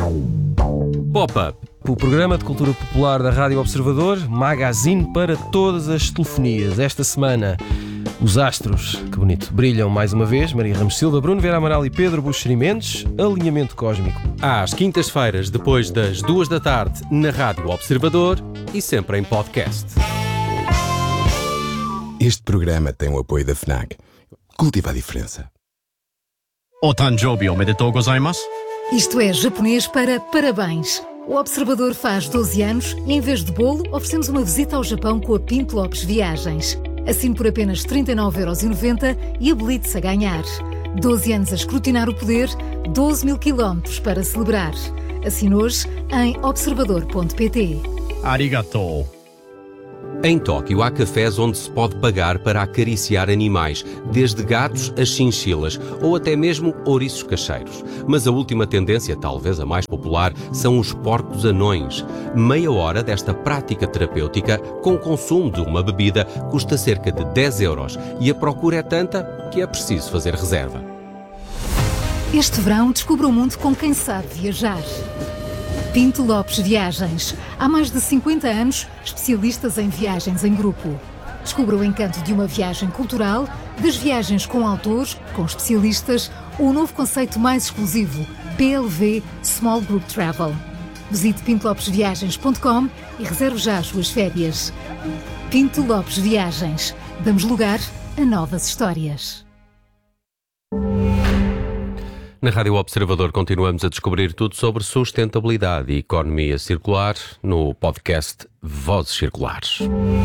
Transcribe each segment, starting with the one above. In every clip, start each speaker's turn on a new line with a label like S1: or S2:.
S1: Pop-Up, o programa de cultura popular da Rádio Observador, magazine para todas as telefonias. Esta semana, os astros, que bonito, brilham mais uma vez. Maria Ramos Silva, Bruno Vieira Amaral e Pedro Buxeri Mendes. Alinhamento cósmico.
S2: Às quintas-feiras, depois das 2 da tarde, na Rádio Observador e sempre em podcast.
S3: Este programa tem o apoio da FNAC. Cultiva a diferença.
S4: Otanjobi omedetou gozaimasu.
S5: Isto é japonês para parabéns. O Observador faz 12 anos e, em vez de bolo, oferecemos uma visita ao Japão com a Pinto Lopes Viagens. Assine por apenas 39,90€ e habilite-se a ganhar. 12 anos a escrutinar o poder, 12 mil quilómetros para celebrar. Assine hoje em observador.pt.
S4: Arigatou.
S2: Em Tóquio há cafés onde se pode pagar para acariciar animais, desde gatos a chinchilas ou até mesmo ouriços cacheiros. Mas a última tendência, talvez a mais popular, são os porcos anões. Meia hora desta prática terapêutica, com consumo de uma bebida, custa cerca de 10€ e a procura é tanta que é preciso fazer reserva.
S5: Este verão descubra o mundo com quem sabe viajar. Pinto Lopes Viagens. Há mais de 50 anos, especialistas em viagens em grupo. Descubra o encanto de uma viagem cultural, das viagens com autores, com especialistas, ou o novo conceito mais exclusivo, PLV Small Group Travel. Visite pintolopesviagens.com e reserve já as suas férias. Pinto Lopes Viagens. Damos lugar a novas histórias.
S2: Na Rádio Observador continuamos a descobrir tudo sobre sustentabilidade e economia circular no podcast Vozes Circulares.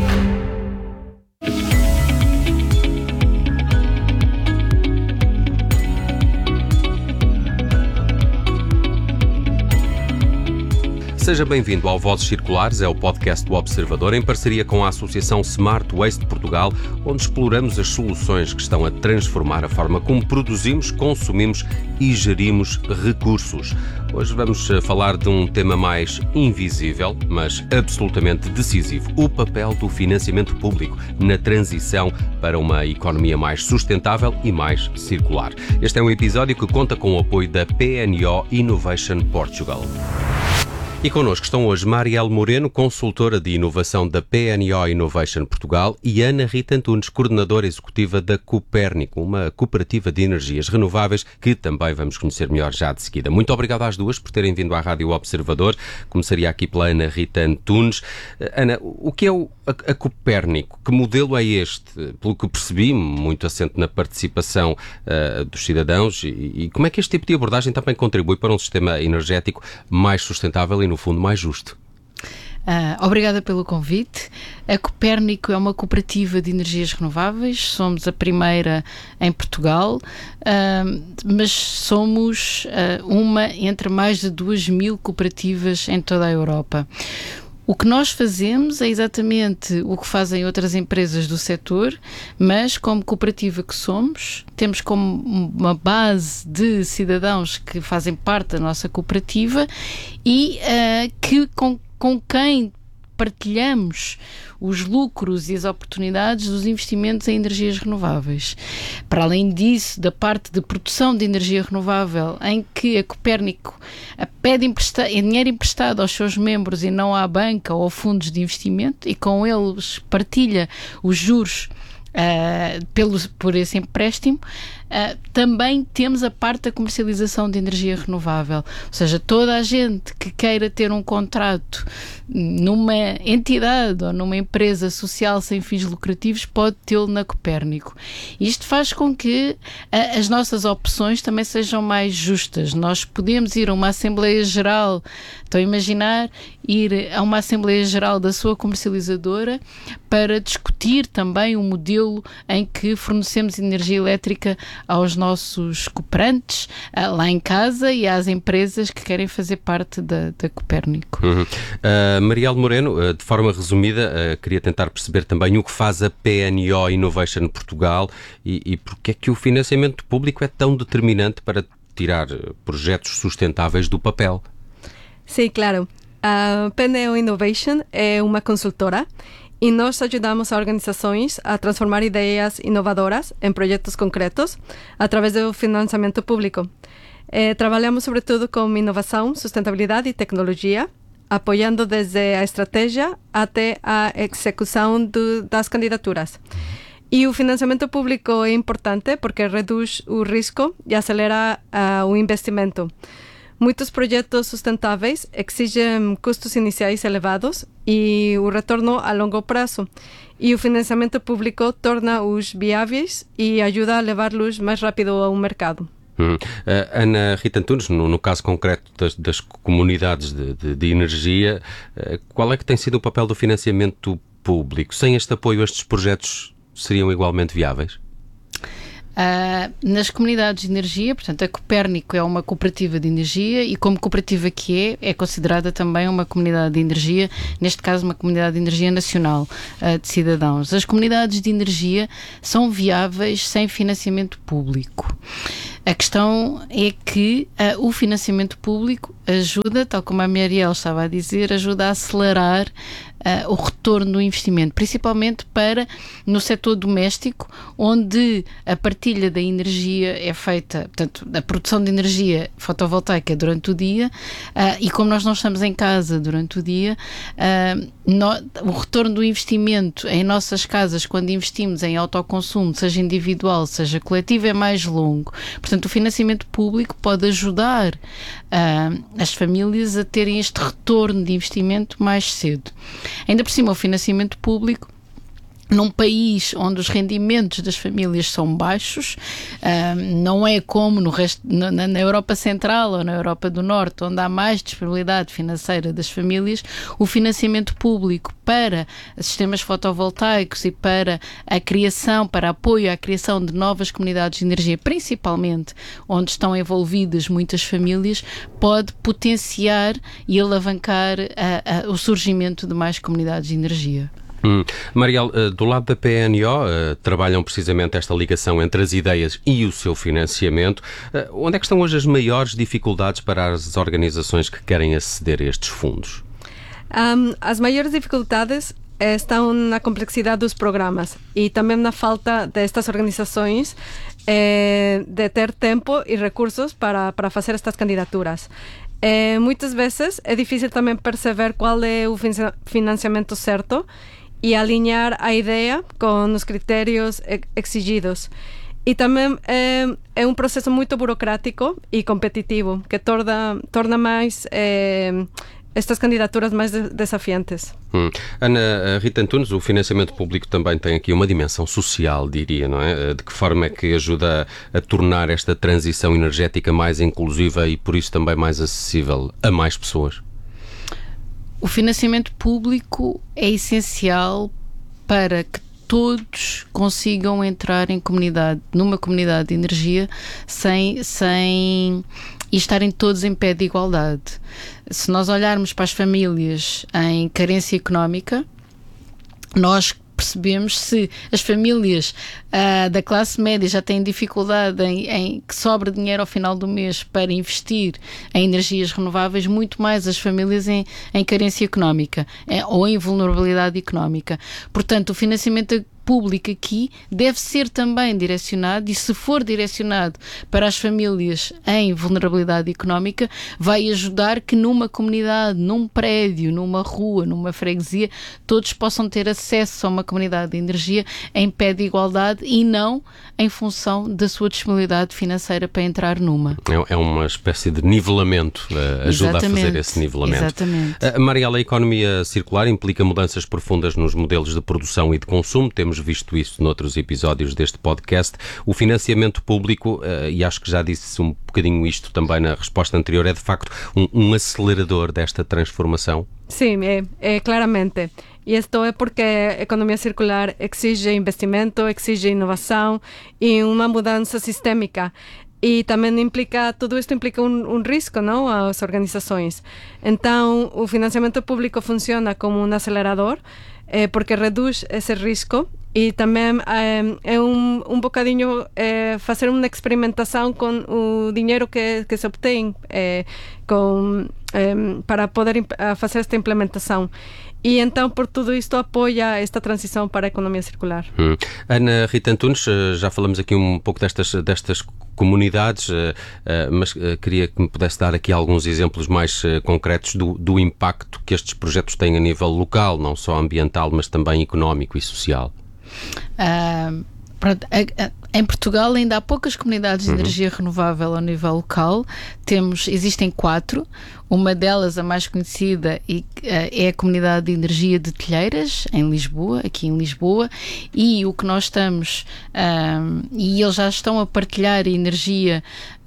S2: Seja bem-vindo ao Vozes Circulares, é o podcast do Observador, em parceria com a Associação Smart Waste Portugal, onde exploramos as soluções que estão a transformar a forma como produzimos, consumimos e gerimos recursos. Hoje vamos falar de um tema mais invisível, mas absolutamente decisivo: o papel do financiamento público na transição para uma economia mais sustentável e mais circular. Este é um episódio que conta com o apoio da PNO Innovation Portugal. E connosco estão hoje Marielle Moreno, consultora de inovação da PNO Innovation Portugal, e Ana Rita Antunes, coordenadora executiva da Copérnico, uma cooperativa de energias renováveis que também vamos conhecer melhor já de seguida. Muito obrigado às duas por terem vindo à Rádio Observador. Começaria aqui pela Ana Rita Antunes. Ana, o que é a Copérnico? Que modelo é este? Pelo que percebi, muito assente na participação dos cidadãos, e como é que este tipo de abordagem também contribui para um sistema energético mais sustentável e, no fundo, mais justo?
S6: Obrigada pelo convite. A Copérnico é uma cooperativa de energias renováveis, somos a primeira em Portugal, mas somos uma entre mais de 2.000 cooperativas em toda a Europa. O que nós fazemos é exatamente o que fazem outras empresas do setor, mas como cooperativa que somos, temos como uma base de cidadãos que fazem parte da nossa cooperativa e com quem partilhamos os lucros e as oportunidades dos investimentos em energias renováveis. Para além disso, da parte de produção de energia renovável, em que a Copérnico pede dinheiro emprestado aos seus membros e não à banca ou a fundos de investimento, e com eles partilha os juros por esse empréstimo, também temos a parte da comercialização de energia renovável, ou seja, toda a gente que queira ter um contrato numa entidade ou numa empresa social sem fins lucrativos pode tê-lo na Copérnico. Isto faz com que as nossas opções também sejam mais justas. Nós podemos ir a uma Assembleia Geral, estão a imaginar, ir a uma Assembleia Geral da sua comercializadora para discutir também um modelo em que fornecemos energia elétrica aos nossos cooperantes lá em casa e às empresas que querem fazer parte da Copérnico.
S2: Marielle Moreno, de forma resumida, queria tentar perceber também o que faz a PNO Innovation Portugal e porque é que o financiamento público é tão determinante para tirar projetos sustentáveis do papel.
S7: Sim, claro. A PNO Innovation é uma consultora e nós ajudamos a organizações a transformar ideias inovadoras em projetos concretos através do financiamento público. Trabalhamos sobretudo com inovação, sustentabilidade e tecnologia, apoiando desde a estratégia até a execução das candidaturas. E o financiamento público é importante porque reduz o risco e acelera o investimento. Muitos projetos sustentáveis exigem custos iniciais elevados e o retorno a longo prazo. E o financiamento público torna-os viáveis e ajuda a levá-los mais rápido ao mercado.
S2: Ana Rita Antunes, no caso concreto das comunidades de energia, qual é que tem sido o papel do financiamento público? Sem este apoio, estes projetos seriam igualmente viáveis?
S6: Nas comunidades de energia, portanto, a Copérnico é uma cooperativa de energia e, como cooperativa que é considerada também uma comunidade de energia, neste caso uma comunidade de energia nacional de cidadãos. As comunidades de energia são viáveis sem financiamento público. A questão é que o financiamento público ajuda, tal como a Mariel estava a dizer, ajuda a acelerar o retorno do investimento, principalmente para no setor doméstico, onde a partilha da energia é feita, portanto, a produção de energia fotovoltaica durante o dia, e como nós não estamos em casa durante o dia, o retorno do investimento em nossas casas, quando investimos em autoconsumo, seja individual, seja coletivo, é mais longo. Portanto, o financiamento público pode ajudar as famílias a terem este retorno de investimento mais cedo. Ainda por cima, o financiamento público, num país onde os rendimentos das famílias são baixos, não é como no resto, na Europa Central ou na Europa do Norte, onde há mais disponibilidade financeira das famílias, o financiamento público para sistemas fotovoltaicos e para a criação, para apoio à criação de novas comunidades de energia, principalmente onde estão envolvidas muitas famílias, pode potenciar e alavancar o surgimento de mais comunidades de energia.
S2: Mariel, do lado da PNO, trabalham precisamente esta ligação entre as ideias e o seu financiamento. Onde é que estão hoje as maiores dificuldades para as organizações que querem aceder a estes fundos?
S7: As maiores dificuldades estão na complexidade dos programas e também na falta destas organizações de ter tempo e recursos para fazer estas candidaturas. Muitas vezes é difícil também perceber qual é o financiamento certo e alinhar a ideia com os critérios exigidos. E também é um processo muito burocrático e competitivo, que torna mais estas candidaturas mais desafiantes.
S2: Ana Rita Antunes, o financiamento público também tem aqui uma dimensão social, diria, não é? De que forma é que ajuda a tornar esta transição energética mais inclusiva e, por isso, também mais acessível a mais pessoas?
S6: O financiamento público é essencial para que todos consigam entrar numa comunidade de energia e estarem todos em pé de igualdade. Se nós olharmos para as famílias em carência económica, nós percebemos se as famílias da classe média já têm dificuldade em que sobre dinheiro ao final do mês para investir em energias renováveis, muito mais as famílias em carência económica ou em vulnerabilidade económica. Portanto, o financiamento público aqui deve ser também direcionado, e se for direcionado para as famílias em vulnerabilidade económica, vai ajudar que numa comunidade, num prédio, numa rua, numa freguesia, todos possam ter acesso a uma comunidade de energia em pé de igualdade e não em função da sua disponibilidade financeira para entrar numa.
S2: É uma espécie de nivelamento, ajuda a fazer esse nivelamento.
S6: Exatamente.
S2: Mariela, a economia circular implica mudanças profundas nos modelos de produção e de consumo. Temos visto isso noutros episódios deste podcast. O financiamento público, e acho que já disse um bocadinho isto também na resposta anterior, é de facto um acelerador desta transformação?
S7: Sim, claramente. E isto é porque a economia circular exige investimento, exige inovação e uma mudança sistémica. E também tudo isto implica um risco, não, às organizações. Então, o financiamento público funciona como um acelerador, porque reduz esse risco E também é um bocadinho fazer uma experimentação com o dinheiro que se obtém para poder fazer esta implementação. E então, por tudo isto, apoia esta transição para a economia circular.
S2: Ana Rita Antunes, já falamos aqui um pouco destas comunidades, mas queria que me pudesse dar aqui alguns exemplos mais concretos do impacto que estes projetos têm a nível local, não só ambiental, mas também económico e social.
S6: Em Portugal ainda há poucas comunidades de energia renovável ao nível local. Existem 4. Uma delas, a mais conhecida, é a comunidade de energia de Telheiras, aqui em Lisboa, e o que nós estamos, e eles já estão a partilhar energia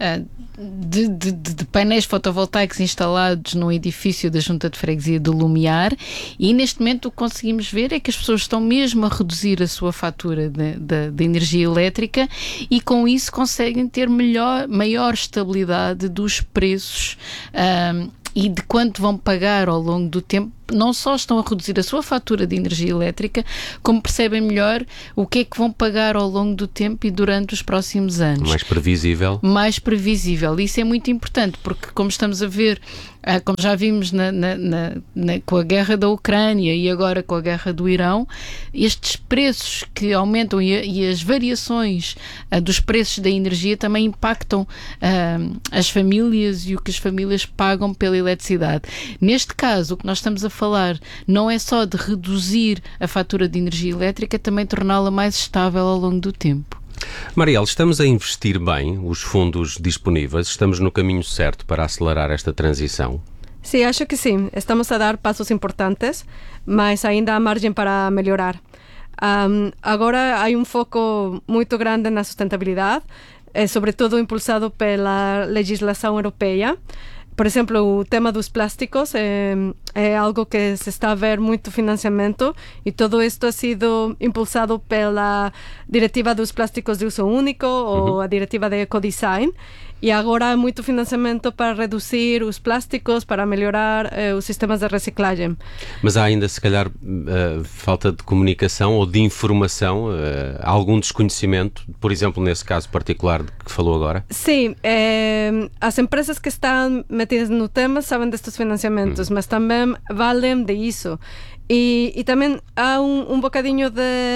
S6: de painéis fotovoltaicos instalados num edifício da Junta de Freguesia do Lumiar, e neste momento o que conseguimos ver é que as pessoas estão mesmo a reduzir a sua fatura de energia elétrica, e com isso conseguem ter maior estabilidade dos preços e de quanto vão pagar ao longo do tempo. Não só estão a reduzir a sua fatura de energia elétrica, como percebem melhor o que é que vão pagar ao longo do tempo e durante os próximos anos.
S2: Mais previsível. Mais
S6: previsível. Isso é muito importante, porque como estamos a ver, como já vimos com a guerra da Ucrânia e agora com a guerra do Irão, estes preços que aumentam e as variações dos preços da energia também impactam as famílias e o que as famílias pagam pela eletricidade. Neste caso, o que nós estamos a falar não é só de reduzir a fatura de energia elétrica, também torná-la mais estável ao longo do tempo.
S2: Mariel, estamos a investir bem os fundos disponíveis? Estamos no caminho certo para acelerar esta transição?
S7: Sim, acho que sim. Estamos a dar passos importantes, mas ainda há margem para melhorar. Agora há foco muito grande na sustentabilidade, sobretudo impulsado pela legislação europeia. Por exemplo, o tema dos plásticos é algo que se está a ver muito financiamento, e todo isto ha sido impulsado pela Diretiva dos Plásticos de Uso Único ou a Diretiva de Ecodesign, e agora há muito financiamento para reduzir os plásticos, para melhorar os sistemas de reciclagem.
S2: Mas há ainda, se calhar, falta de comunicação ou de informação, algum desconhecimento, por exemplo, nesse caso particular de que falou agora?
S7: Sim, as empresas que estão metidas no tema sabem destes financiamentos, mas também valem de isso. E também há bocadinho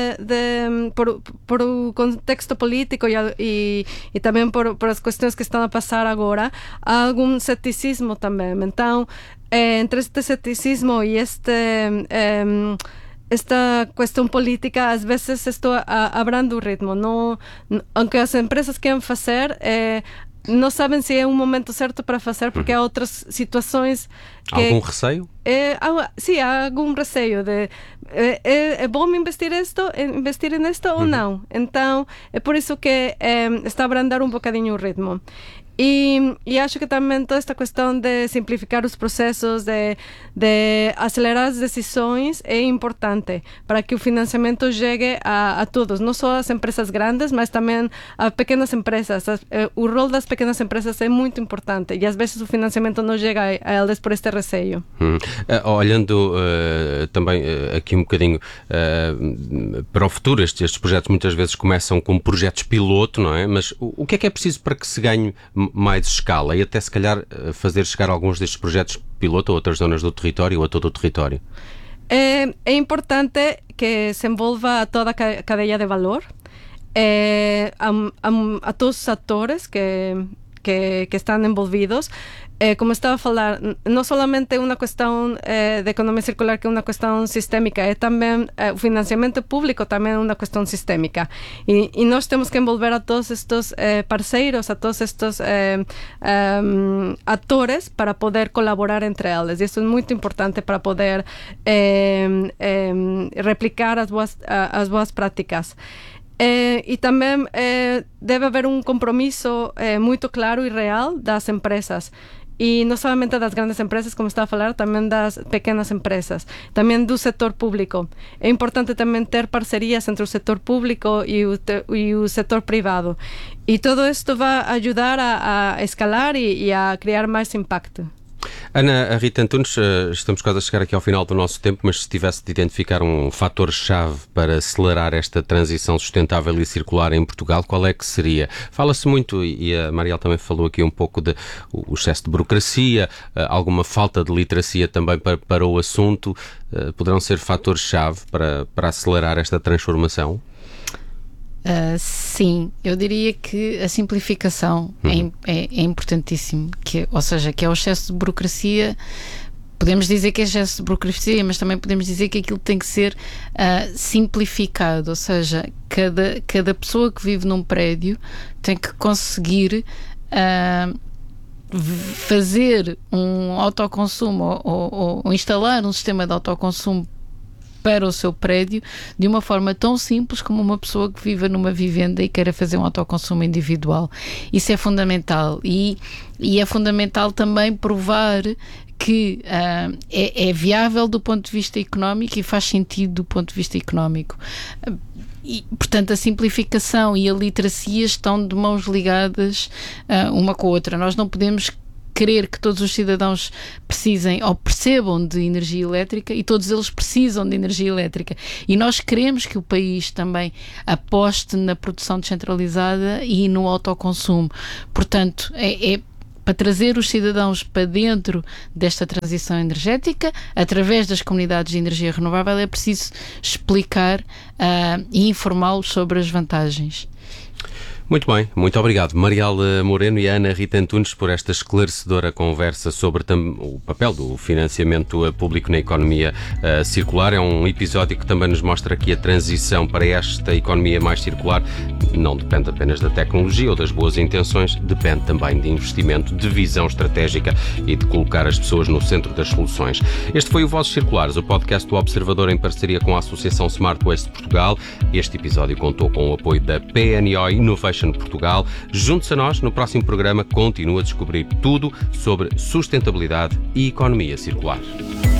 S7: por o contexto político e também por as questões que estão a passar agora, há algum ceticismo também. Então, entre este ceticismo e esta questão política, às vezes estou abrando o ritmo. Aunque as empresas querem fazer, não sabem se é um momento certo para fazer, porque há outras situações que...
S2: Algum receio?
S7: Sim, há algum receio de é bom investir nisto ou não. Então, é por isso que está a abrandar bocadinho o ritmo. E acho que também toda esta questão de simplificar os processos, de acelerar as decisões é importante para que o financiamento chegue a todos, não só às empresas grandes, mas também a pequenas empresas. O rol das pequenas empresas é muito importante e às vezes o financiamento não chega a elas por este receio.
S2: Olhando também aqui um bocadinho para o futuro, estes projetos muitas vezes começam como projetos piloto, não é? Mas o que é preciso para que se ganhe mais escala e até se calhar fazer chegar alguns destes projetos piloto a outras zonas do território ou a todo o território?
S7: É importante que se envolva a toda a cadeia de valor, a todos os atores que estão envolvidos. Como estava a falar, não somente uma questão de economia circular, que é uma questão sistémica, é também o financiamento público, também é uma questão sistémica. E nós temos que envolver a todos estes parceiros, a todos estes atores para poder colaborar entre eles. E isso é muito importante para poder replicar as boas práticas. E também deve haver um compromisso muito claro e real das empresas. E não somente das grandes empresas, como estava a falar, também das pequenas empresas, também do setor público. É importante também ter parcerias entre o setor público e o setor privado. E todo isto vai ajudar a escalar e a criar mais impacto.
S2: Ana Rita Antunes, estamos quase a chegar aqui ao final do nosso tempo, mas se tivesse de identificar um fator-chave para acelerar esta transição sustentável e circular em Portugal, qual é que seria? Fala-se muito, e a Mariel também falou aqui um pouco de o excesso de burocracia, alguma falta de literacia também para o assunto. Poderão ser fatores-chave para acelerar esta transformação?
S6: Sim, eu diria que a simplificação é importantíssimo, ou seja, que é o excesso de burocracia. Podemos dizer que é excesso de burocracia, mas também podemos dizer que aquilo tem que ser simplificado, ou seja, cada pessoa que vive num prédio tem que conseguir fazer um autoconsumo ou instalar um sistema de autoconsumo para o seu prédio de uma forma tão simples como uma pessoa que viva numa vivenda e queira fazer um autoconsumo individual. Isso é fundamental e é fundamental também provar que é viável do ponto de vista económico e faz sentido do ponto de vista económico. E, portanto, a simplificação e a literacia estão de mãos ligadas uma com a outra. Nós não podemos querer que todos os cidadãos precisem ou percebam de energia elétrica e todos eles precisam de energia elétrica. E nós queremos que o país também aposte na produção descentralizada e no autoconsumo. Portanto, para trazer os cidadãos para dentro desta transição energética, através das comunidades de energia renovável, é preciso explicar e informá-los sobre as vantagens.
S2: Muito bem, muito obrigado Mariel Moreno e Ana Rita Antunes por esta esclarecedora conversa sobre o papel do financiamento público na economia circular. É um episódio que também nos mostra que a transição para esta economia mais circular não depende apenas da tecnologia ou das boas intenções, depende também de investimento, de visão estratégica e de colocar as pessoas no centro das soluções. Este foi o Vozes Circulares, o podcast do Observador em parceria com a Associação Smart Waste Portugal. Este episódio contou com o apoio da PNO Innovation Portugal. Junte-se a nós no próximo programa. Continua a descobrir tudo sobre sustentabilidade e economia circular.